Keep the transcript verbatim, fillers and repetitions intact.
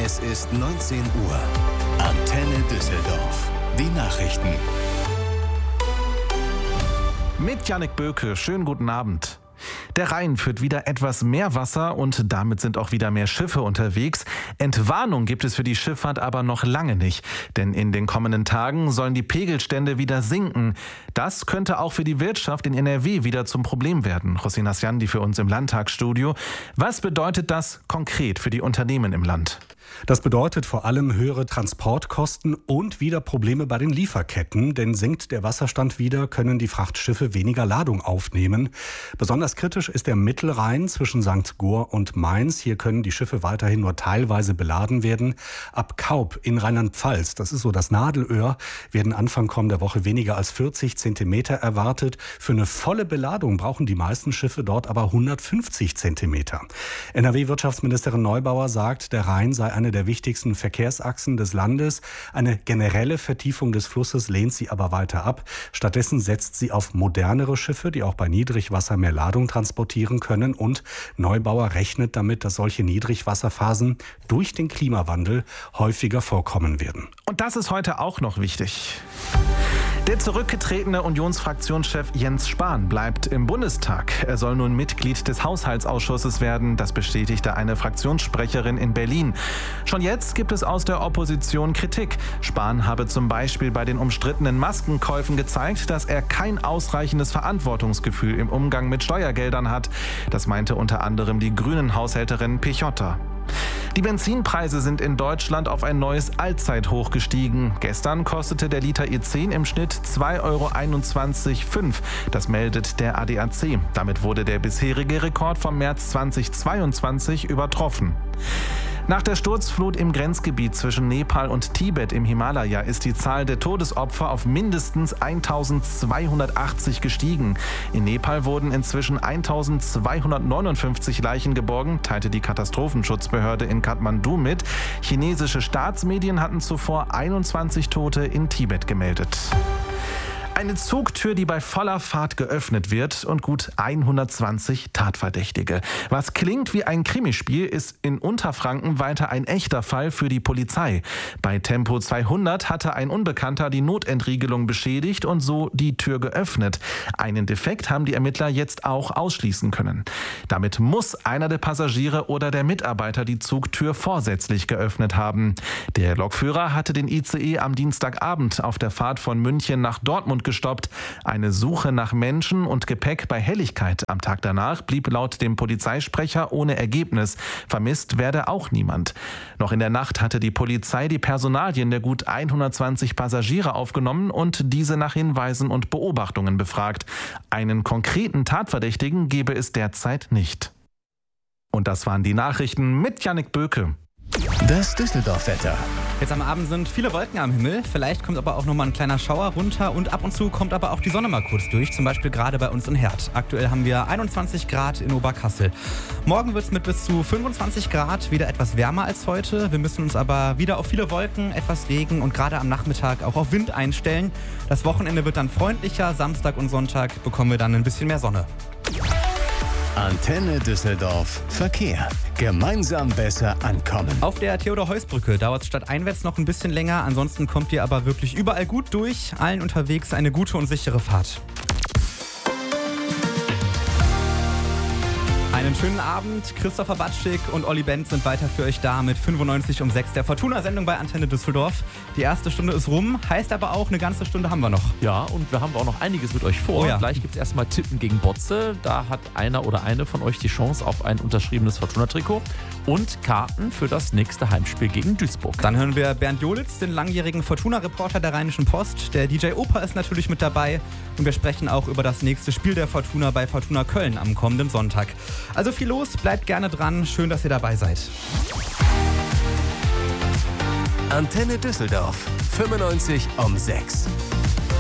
Es ist neunzehn Uhr. Antenne Düsseldorf. Die Nachrichten. Mit Jannik Böke, schönen guten Abend. Der Rhein führt wieder etwas mehr Wasser und damit sind auch wieder mehr Schiffe unterwegs. Entwarnung gibt es für die Schifffahrt aber noch lange nicht, denn in den kommenden Tagen sollen die Pegelstände wieder sinken. Das könnte auch für die Wirtschaft in N R W wieder zum Problem werden. Hossein Asjandi für uns im Landtagsstudio. Was bedeutet das konkret für die Unternehmen im Land? Das bedeutet vor allem höhere Transportkosten und wieder Probleme bei den Lieferketten, denn sinkt der Wasserstand wieder, können die Frachtschiffe weniger Ladung aufnehmen. Besonders kritisch ist der Mittelrhein zwischen Sankt Goar und Mainz. Hier können die Schiffe weiterhin nur teilweise beladen werden. Ab Kaub in Rheinland-Pfalz, das ist so das Nadelöhr, werden Anfang kommender Woche weniger als vierzig Zentimeter erwartet. Für eine volle Beladung brauchen die meisten Schiffe dort aber hundertfünfzig Zentimeter. N R W-Wirtschaftsministerin Neubauer sagt, der Rhein sei eine der wichtigsten Verkehrsachsen des Landes. Eine generelle Vertiefung des Flusses lehnt sie aber weiter ab. Stattdessen setzt sie auf modernere Schiffe, die auch bei Niedrigwasser mehr Ladung transportieren können. Und Neubauer rechnet damit, dass solche Niedrigwasserphasen durch den Klimawandel häufiger vorkommen werden. Und das ist heute auch noch wichtig. Der zurückgetretene Unionsfraktionschef Jens Spahn bleibt im Bundestag. Er soll nun Mitglied des Haushaltsausschusses werden. Das bestätigte eine Fraktionssprecherin in Berlin. Schon jetzt gibt es aus der Opposition Kritik. Spahn habe zum Beispiel bei den umstrittenen Maskenkäufen gezeigt, dass er kein ausreichendes Verantwortungsgefühl im Umgang mit Steuergeldern hat. Das meinte unter anderem die Grünen-Haushälterin Pichotta. Die Benzinpreise sind in Deutschland auf ein neues Allzeithoch gestiegen. Gestern kostete der Liter E zehn im Schnitt zwei Euro einundzwanzig Komma fünf. Das meldet der A D A C. Damit wurde der bisherige Rekord vom März zweitausendzweiundzwanzig übertroffen. Nach der Sturzflut im Grenzgebiet zwischen Nepal und Tibet im Himalaya ist die Zahl der Todesopfer auf mindestens eintausendzweihundertachtzig gestiegen. In Nepal wurden inzwischen eintausendzweihundertneunundfünfzig Leichen geborgen, teilte die Katastrophenschutzbehörde in Kathmandu mit. Chinesische Staatsmedien hatten zuvor einundzwanzig Tote in Tibet gemeldet. Eine Zugtür, die bei voller Fahrt geöffnet wird und gut hundertzwanzig Tatverdächtige. Was klingt wie ein Krimispiel, ist in Unterfranken weiter ein echter Fall für die Polizei. Bei Tempo zweihundert hatte ein Unbekannter die Notentriegelung beschädigt und so die Tür geöffnet. Einen Defekt haben die Ermittler jetzt auch ausschließen können. Damit muss einer der Passagiere oder der Mitarbeiter die Zugtür vorsätzlich geöffnet haben. Der Lokführer hatte den I C E am Dienstagabend auf der Fahrt von München nach Dortmund gestoppt. Eine Suche nach Menschen und Gepäck bei Helligkeit am Tag danach blieb laut dem Polizeisprecher ohne Ergebnis. Vermisst werde auch niemand. Noch in der Nacht hatte die Polizei die Personalien der gut hundertzwanzig Passagiere aufgenommen und diese nach Hinweisen und Beobachtungen befragt. Einen konkreten Tatverdächtigen gebe es derzeit nicht. Und das waren die Nachrichten mit Jannik Böke. Das Düsseldorf-Wetter. Jetzt am Abend sind viele Wolken am Himmel, vielleicht kommt aber auch nochmal ein kleiner Schauer runter und ab und zu kommt aber auch die Sonne mal kurz durch, zum Beispiel gerade bei uns in Herd. Aktuell haben wir einundzwanzig Grad in Oberkassel. Morgen wird es mit bis zu fünfundzwanzig Grad wieder etwas wärmer als heute. Wir müssen uns aber wieder auf viele Wolken, etwas Regen und gerade am Nachmittag auch auf Wind einstellen. Das Wochenende wird dann freundlicher, Samstag und Sonntag bekommen wir dann ein bisschen mehr Sonne. Antenne Düsseldorf. Verkehr. Gemeinsam besser ankommen. Auf der Theodor-Heuss-Brücke dauert es stadteinwärts noch ein bisschen länger. Ansonsten kommt ihr aber wirklich überall gut durch. Allen unterwegs eine gute und sichere Fahrt. Einen schönen Abend. Christopher Batschik und Olli Benz sind weiter für euch da mit fünfundneunzig um sechs, der Fortuna-Sendung bei Antenne Düsseldorf. Die erste Stunde ist rum, heißt aber auch, eine ganze Stunde haben wir noch. Ja, und wir haben auch noch einiges mit euch vor. Oh ja. Gleich gibt es erstmal Tippen gegen Botze. Da hat einer oder eine von euch die Chance auf ein unterschriebenes Fortuna-Trikot und Karten für das nächste Heimspiel gegen Duisburg. Dann hören wir Bernd Jolitz, den langjährigen Fortuna-Reporter der Rheinischen Post. Der D J Opa ist natürlich mit dabei. Und wir sprechen auch über das nächste Spiel der Fortuna bei Fortuna Köln am kommenden Sonntag. Also viel los, bleibt gerne dran. Schön, dass ihr dabei seid. Antenne Düsseldorf. fünfundneunzig um sechs.